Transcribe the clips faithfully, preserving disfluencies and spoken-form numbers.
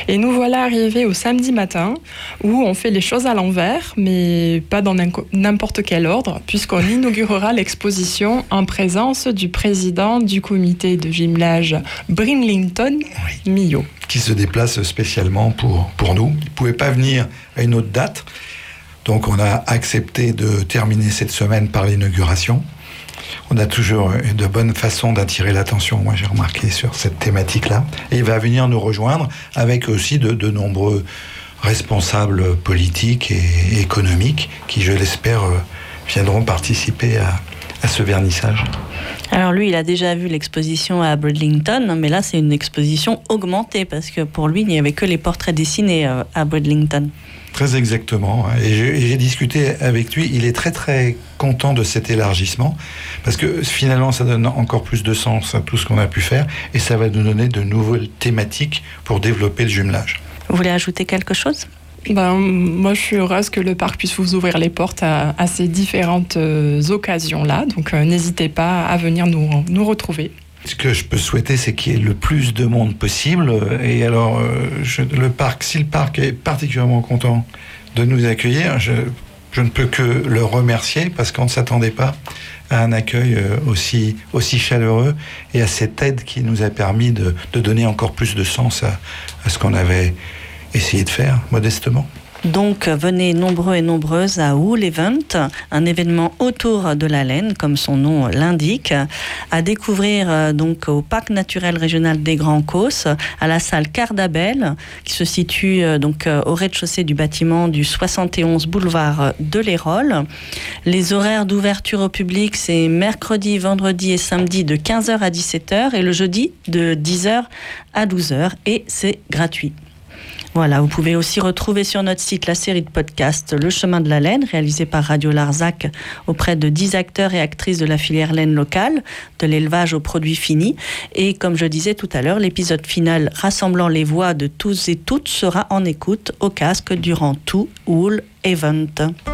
Et nous voilà arrivés au samedi matin où on fait les choses à l'envers, mais pas dans n'importe quel ordre, puisqu'on inaugurera l'exposition en présence du président du comité de jumelage Bridlington, oui. Millot. Qui se déplace spécialement pour, pour nous. Il ne pouvait pas venir à une autre date, donc on a accepté de terminer cette semaine par l'inauguration. On a toujours de bonnes façons d'attirer l'attention, moi j'ai remarqué, sur cette thématique-là. Et il va venir nous rejoindre avec aussi de, de nombreux responsables politiques et économiques qui, je l'espère, viendront participer à, à ce vernissage. Alors lui, il a déjà vu l'exposition à Bridlington, mais là c'est une exposition augmentée, parce que pour lui, il n'y avait que les portraits dessinés à Bridlington. Très exactement. Et j'ai, j'ai discuté avec lui. Il est très très content de cet élargissement parce que finalement, ça donne encore plus de sens à tout ce qu'on a pu faire et ça va nous donner de nouvelles thématiques pour développer le jumelage. Vous voulez ajouter quelque chose ? Ben, moi, je suis heureuse que le parc puisse vous ouvrir les portes à, à ces différentes euh, occasions-là. Donc, euh, n'hésitez pas à venir nous, nous retrouver. Ce que je peux souhaiter, c'est qu'il y ait le plus de monde possible. Et alors, euh, je, le parc, si le parc est particulièrement content de nous accueillir, je, je ne peux que le remercier parce qu'on ne s'attendait pas à un accueil aussi, aussi chaleureux et à cette aide qui nous a permis de, de donner encore plus de sens à, à ce qu'on avait essayé de faire modestement. Donc, venez nombreux et nombreuses à Wool Event, un événement autour de la laine, comme son nom l'indique, à découvrir donc au Parc naturel régional des Grands Causses, à la salle Cardabel, qui se situe donc au rez-de-chaussée du bâtiment du soixante et onze boulevard de l'Hérole. Les horaires d'ouverture au public, c'est mercredi, vendredi et samedi de quinze heures à dix-sept heures et le jeudi de dix heures à douze heures et c'est gratuit. Voilà, vous pouvez aussi retrouver sur notre site la série de podcasts Le Chemin de la Laine, réalisée par Radio Larzac auprès de dix acteurs et actrices de la filière laine locale, de l'élevage aux produits finis. Et comme je disais tout à l'heure, l'épisode final rassemblant les voix de tous et toutes sera en écoute au casque durant tout Wool Event.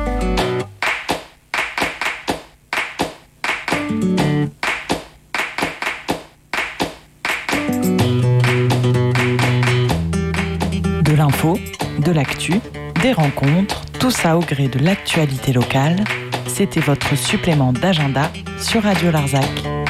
De l'info, de l'actu, des rencontres, tout ça au gré de l'actualité locale. C'était votre supplément d'agenda sur Radio Larzac.